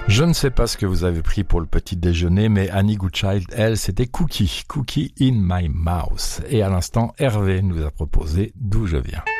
Je ne sais pas ce que vous avez pris pour le petit déjeuner, mais Annie Goodchild, elle, c'était Cookie in my mouth. Et à l'instant, Hervé nous a proposé D'où je viens.